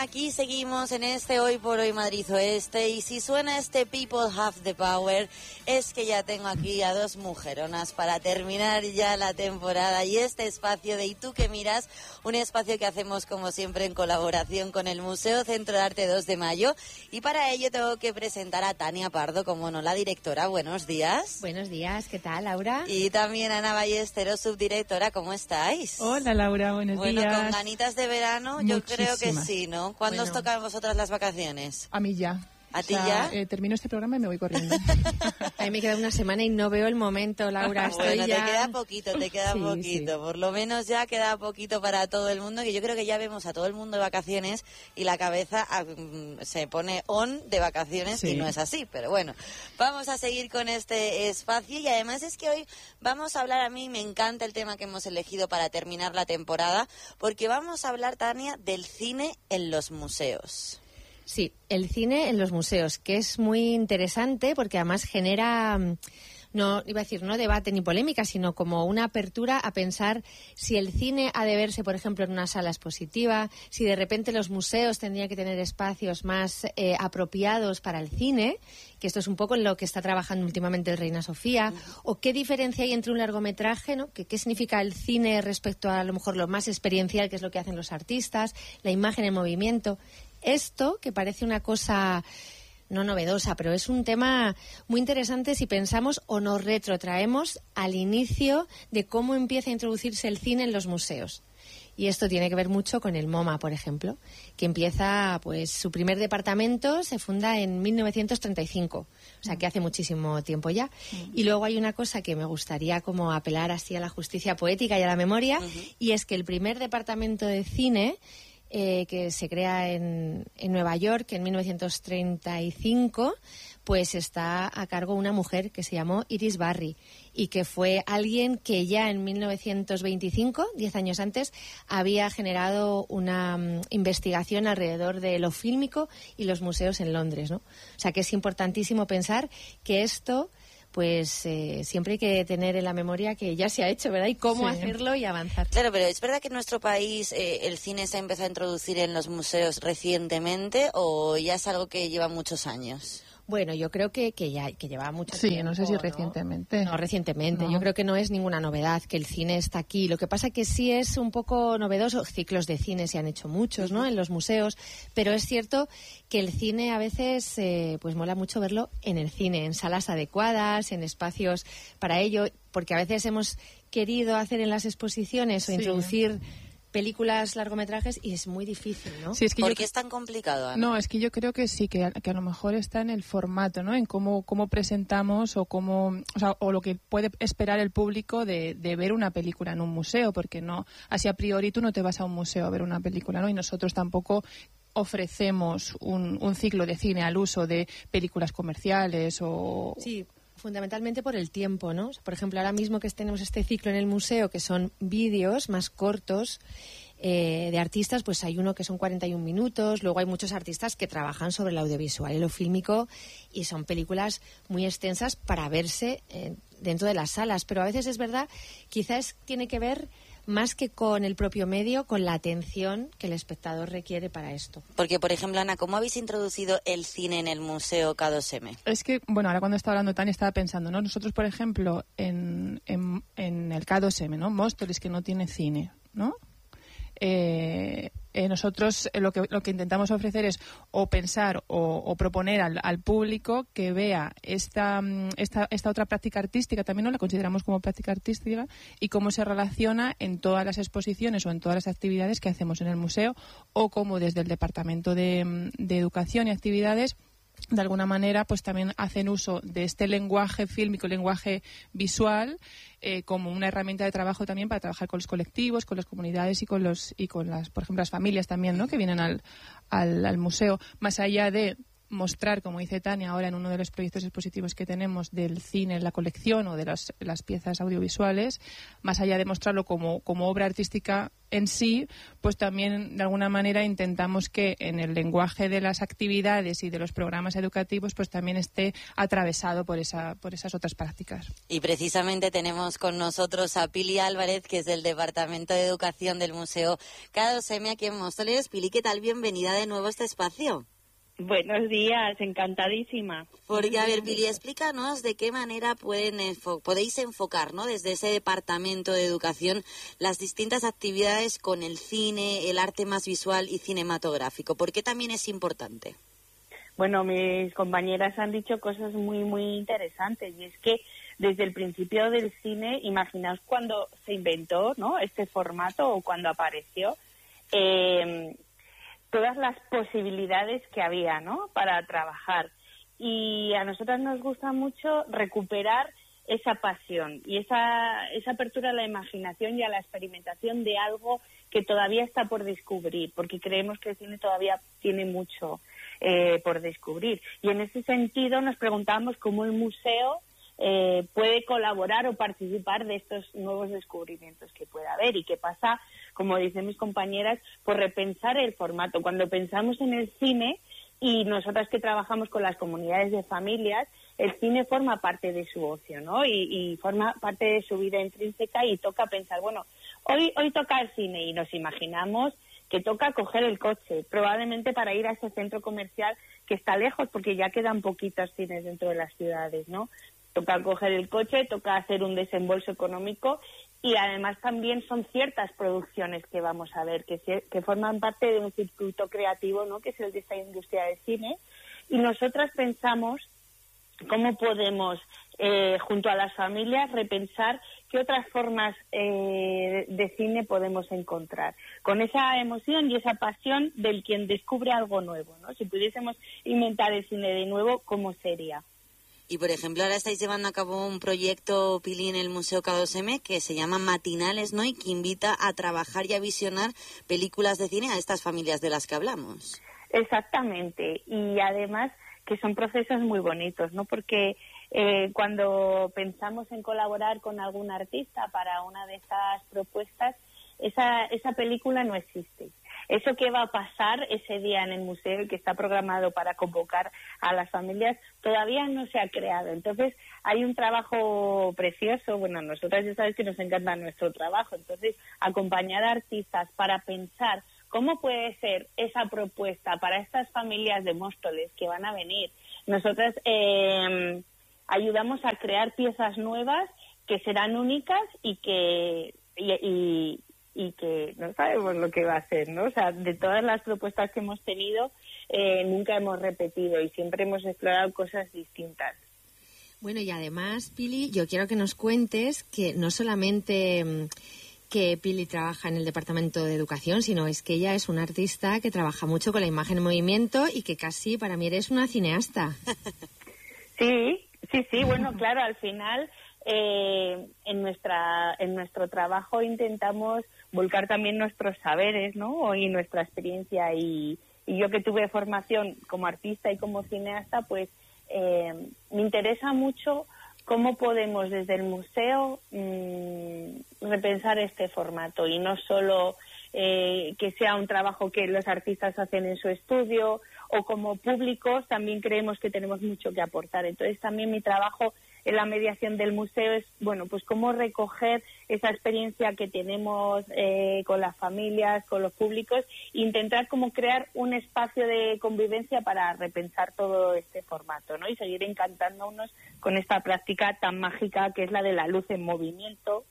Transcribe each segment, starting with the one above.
Aquí seguimos en este Hoy por Hoy Madrid Oeste, y si suena este People Have the Power es que ya tengo aquí a dos mujeronas para terminar ya la temporada y este espacio de ¿Y tú qué miras? Un espacio que hacemos como siempre en colaboración con el Museo Centro de Arte 2 de Mayo, y para ello tengo que presentar a Tania Pardo, como no, la directora. Buenos días. Buenos días, ¿qué tal, Laura? Y también Ana Ballesteros, subdirectora. ¿Cómo estáis? Hola, Laura, buenos días. Bueno, con ganitas de verano, yo creo que sí, ¿no? ¿Cuándo os tocan a vosotras las vacaciones? A mí ya. ¿A ti ya? Termino este programa y me voy corriendo. A mí me queda una semana y no veo el momento, Laura. Bueno, ya... te queda poquito, Sí. Por lo menos ya queda poquito para todo el mundo, que yo creo que ya vemos a todo el mundo de vacaciones y la cabeza se pone on de vacaciones, y no es así. Pero bueno, vamos a seguir con este espacio, y además es que hoy vamos a hablar, a mí me encanta el tema que hemos elegido para terminar la temporada, porque vamos a hablar, Tania, del cine en los museos. Sí, el cine en los museos, que es muy interesante porque además genera, no iba a decir no debate ni polémica, sino como una apertura a pensar si el cine ha de verse, por ejemplo, en una sala expositiva, si de repente los museos tendrían que tener espacios más apropiados para el cine, que esto es un poco en lo que está trabajando últimamente el Reina Sofía, o qué diferencia hay entre un largometraje, ¿no? ¿Qué significa el cine respecto a lo mejor lo más experiencial, que es lo que hacen los artistas, la imagen en movimiento? Esto, que parece una cosa no novedosa, pero es un tema muy interesante si pensamos o nos retrotraemos al inicio de cómo empieza a introducirse el cine en los museos. Y esto tiene que ver mucho con el MoMA, por ejemplo, que empieza, pues, su primer departamento se funda en 1935, o sea, que hace muchísimo tiempo ya. Y luego hay una cosa que me gustaría como apelar así a la justicia poética y a la memoria, y es que el primer departamento de cine que se crea en Nueva York en 1935, pues está a cargo una mujer que se llamó Iris Barry, y que fue alguien que ya en 1925, 10 años antes, había generado una investigación alrededor de lo fílmico y los museos en Londres, ¿no? O sea, que es importantísimo pensar que esto, pues siempre hay que tener en la memoria que ya se ha hecho, ¿verdad? Y cómo hacerlo y avanzar. Claro, pero ¿es verdad que en nuestro país el cine se ha empezado a introducir en los museos recientemente, o ya es algo que lleva muchos años? Bueno, yo creo que lleva mucho tiempo. Sí, no sé si recientemente. No, recientemente. No. Yo creo que no es ninguna novedad que el cine está aquí. Lo que pasa que sí es un poco novedoso. Ciclos de cine se han hecho muchos, ¿no?, en los museos. Pero es cierto que el cine a veces, pues mola mucho verlo en el cine, en salas adecuadas, en espacios para ello. Porque a veces hemos querido hacer en las exposiciones o introducir películas, largometrajes, y es muy difícil, ¿no? Sí, es que ¿Por qué es tan complicado, Ana? No, es que yo creo que sí, que a lo mejor está en el formato, ¿no? En cómo presentamos o lo que puede esperar el público de ver una película en un museo, porque no, así a priori tú no te vas a un museo a ver una película, ¿no? Y nosotros tampoco ofrecemos un ciclo de cine al uso de películas comerciales o... Sí, fundamentalmente por el tiempo, ¿no? Por ejemplo, ahora mismo que tenemos este ciclo en el museo, que son vídeos más cortos de artistas, pues hay uno que son 41 minutos, luego hay muchos artistas que trabajan sobre el audiovisual y lo fílmico, y son películas muy extensas para verse dentro de las salas, pero a veces es verdad, quizás tiene que ver más que con el propio medio, con la atención que el espectador requiere para esto. Porque, por ejemplo, Ana, ¿cómo habéis introducido el cine en el Museo K2M? Es que, bueno, ahora cuando estaba hablando Tania estaba pensando, ¿no? Nosotros, por ejemplo, en el K2M, ¿no? Móstoles, que no tiene cine, ¿no? Nosotros lo que intentamos ofrecer es o pensar o proponer al público que vea esta otra práctica artística, también no la consideramos como práctica artística, y cómo se relaciona en todas las exposiciones o en todas las actividades que hacemos en el museo, o cómo desde el Departamento de Educación y Actividades de alguna manera pues también hacen uso de este lenguaje fílmico, lenguaje visual, como una herramienta de trabajo también para trabajar con los colectivos, con las comunidades y con las, por ejemplo, las familias también, ¿no?, que vienen al museo, más allá de mostrar, como dice Tania ahora en uno de los proyectos expositivos que tenemos del cine en la colección o de las piezas audiovisuales, más allá de mostrarlo como obra artística en sí, pues también de alguna manera intentamos que en el lenguaje de las actividades y de los programas educativos pues también esté atravesado por esas otras prácticas. Y precisamente tenemos con nosotros a Pili Álvarez, que es del Departamento de Educación del Museo K2M aquí en Móstoles. Pili, ¿qué tal? Bienvenida de nuevo a este espacio. Buenos días, encantadísima. Porque, a ver, Pili, explícanos de qué manera podéis enfocar, ¿no?, desde ese Departamento de Educación las distintas actividades con el cine, el arte más visual y cinematográfico. ¿Por qué también es importante? Bueno, mis compañeras han dicho cosas muy, muy interesantes, y es que desde el principio del cine, imaginaos cuando se inventó, ¿no?, este formato o cuando apareció, todas las posibilidades que había, ¿no?, para trabajar. Y a nosotras nos gusta mucho recuperar esa pasión y esa apertura a la imaginación y a la experimentación de algo que todavía está por descubrir, porque creemos que el cine todavía tiene mucho por descubrir. Y en ese sentido nos preguntamos cómo el museo puede colaborar o participar de estos nuevos descubrimientos que pueda haber, y qué pasa, como dicen mis compañeras, por repensar el formato. Cuando pensamos en el cine, y nosotras que trabajamos con las comunidades de familias, el cine forma parte de su ocio, ¿no? Y forma parte de su vida intrínseca, y toca pensar, bueno, hoy toca el cine, y nos imaginamos que toca coger el coche, probablemente para ir a ese centro comercial que está lejos, porque ya quedan poquitos cines dentro de las ciudades, ¿no? Toca coger el coche, toca hacer un desembolso económico, y además también son ciertas producciones que vamos a ver que forman parte de un circuito creativo, ¿no?, que es el de esta industria del cine. Y nosotras pensamos cómo podemos, junto a las familias, repensar qué otras formas de cine podemos encontrar, con esa emoción y esa pasión del quien descubre algo nuevo, ¿no? Si pudiésemos inventar el cine de nuevo, ¿cómo sería? Y, por ejemplo, ahora estáis llevando a cabo un proyecto, Pili, en el Museo K2M que se llama Matinales, ¿no?, y que invita a trabajar y a visionar películas de cine a estas familias de las que hablamos. Exactamente, y además que son procesos muy bonitos, ¿no?, porque cuando pensamos en colaborar con algún artista para una de esas propuestas, esa película no existe. Eso que va a pasar ese día en el museo y que está programado para convocar a las familias todavía no se ha creado. Entonces hay un trabajo precioso. Bueno, nosotras ya sabes que nos encanta nuestro trabajo. Entonces, acompañar a artistas para pensar cómo puede ser esa propuesta para estas familias de Móstoles que van a venir. Nosotras ayudamos a crear piezas nuevas que serán únicas y que no sabemos lo que va a ser, ¿no? O sea, de todas las propuestas que hemos tenido, nunca hemos repetido y siempre hemos explorado cosas distintas. Bueno, y además, Pili, yo quiero que nos cuentes que no solamente que Pili trabaja en el Departamento de Educación, sino es que ella es una artista que trabaja mucho con la imagen en movimiento y que casi para mí eres una cineasta. Sí, bueno, claro, al final en nuestro trabajo intentamos volcar también nuestros saberes, ¿no?, y nuestra experiencia, y yo que tuve formación como artista y como cineasta, pues me interesa mucho cómo podemos desde el museo repensar este formato, y no solo que sea un trabajo que los artistas hacen en su estudio, o como públicos también creemos que tenemos mucho que aportar. Entonces también mi trabajo en la mediación del museo es, bueno, pues cómo recoger esa experiencia que tenemos con las familias, con los públicos, e intentar como crear un espacio de convivencia para repensar todo este formato, ¿no?, y seguir encantándonos con esta práctica tan mágica que es la de la luz en movimiento.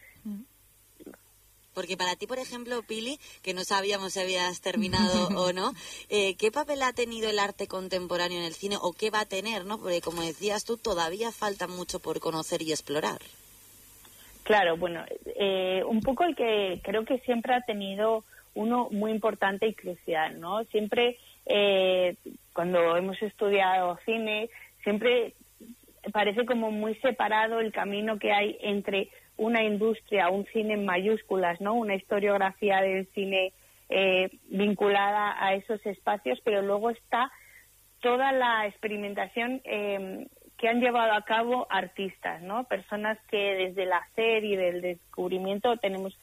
Porque para ti, por ejemplo, Pili, que no sabíamos si habías terminado o no, ¿qué papel ha tenido el arte contemporáneo en el cine, o qué va a tener, ¿no? Porque, como decías tú, todavía falta mucho por conocer y explorar. Claro, bueno, un poco el que creo que siempre ha tenido uno muy importante y crucial, ¿no? Siempre, cuando hemos estudiado cine, siempre parece como muy separado el camino que hay entre una industria, un cine en mayúsculas, ¿no?, una historiografía del cine vinculada a esos espacios, pero luego está toda la experimentación que han llevado a cabo artistas, ¿no? Personas que desde el hacer y del descubrimiento tenemos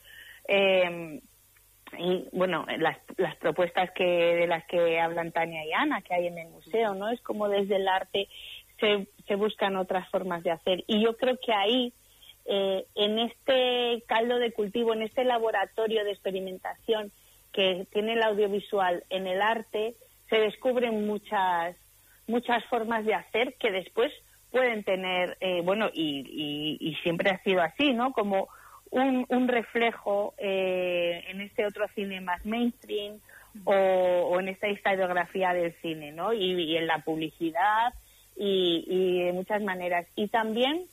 y bueno, las propuestas de las que hablan Tania y Ana, que hay en el museo, ¿no? Es como desde el arte se buscan otras formas de hacer. Y yo creo que ahí, en este caldo de cultivo, en este laboratorio de experimentación que tiene el audiovisual en el arte, se descubren muchas formas de hacer que después pueden tener, y siempre ha sido así, ¿no? Como un reflejo en este otro cine más mainstream o en esta historiografía del cine, ¿no? Y en la publicidad y de muchas maneras. Y también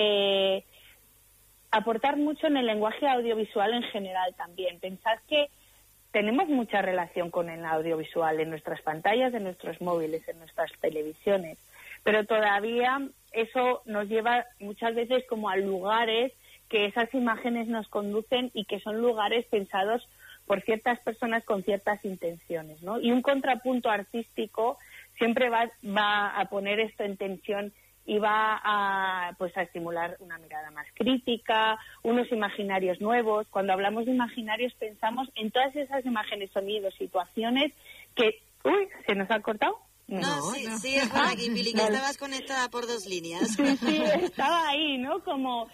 aportar mucho en el lenguaje audiovisual en general también. Pensad que tenemos mucha relación con el audiovisual en nuestras pantallas, en nuestros móviles, en nuestras televisiones, pero todavía eso nos lleva muchas veces como a lugares que esas imágenes nos conducen y que son lugares pensados por ciertas personas con ciertas intenciones, ¿no? Y un contrapunto artístico siempre va a poner esto en tensión y va a estimular una mirada más crítica, unos imaginarios nuevos. Cuando hablamos de imaginarios pensamos en todas esas imágenes, sonidos, situaciones que... ¡Uy! ¿Se nos ha cortado? No, sí, es por aquí, Pili, que estabas conectada por 2 líneas. Sí, estaba ahí, ¿no? Como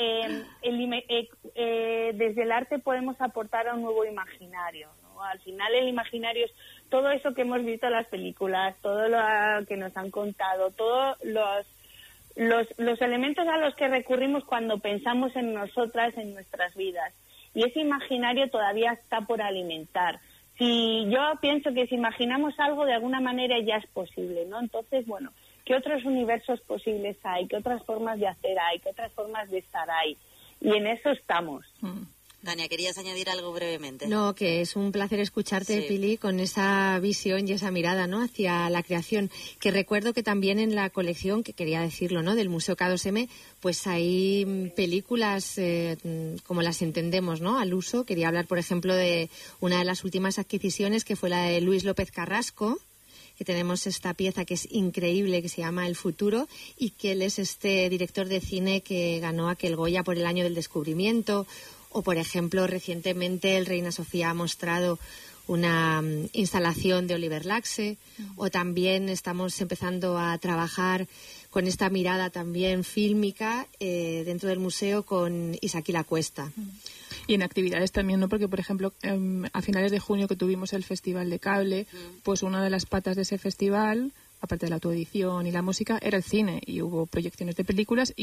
desde el arte podemos aportar a un nuevo imaginario, ¿no? Al final el imaginario es todo eso que hemos visto en las películas, todo lo que nos han contado, todos los elementos a los que recurrimos cuando pensamos en nosotras, en nuestras vidas. Y ese imaginario todavía está por alimentar. Si yo pienso que si imaginamos algo, de alguna manera ya es posible, ¿no? Entonces, bueno, ¿qué otros universos posibles hay? ¿Qué otras formas de hacer hay? ¿Qué otras formas de estar hay? Y en eso estamos. Tania, ¿querías añadir algo brevemente? No, que es un placer escucharte, sí, Pili, con esa visión y esa mirada, ¿no?, hacia la creación. Que recuerdo que también en la colección, que quería decirlo, ¿no?, del Museo K2M, pues hay películas como las entendemos, ¿no?, al uso. Quería hablar, por ejemplo, de una de las últimas adquisiciones, que fue la de Luis López Carrasco, que tenemos esta pieza que es increíble, que se llama El futuro, y que él es este director de cine que ganó aquel Goya por el año del descubrimiento. O, por ejemplo, recientemente el Reina Sofía ha mostrado una instalación de Oliver Laxe, o también estamos empezando a trabajar con esta mirada también fílmica dentro del museo con Isaquí Cuesta. Y en actividades también, ¿no? Porque, por ejemplo, a finales de junio que tuvimos el Festival de Cable, pues una de las patas de ese festival, aparte de la autoedición y la música, era el cine, y hubo proyecciones de películas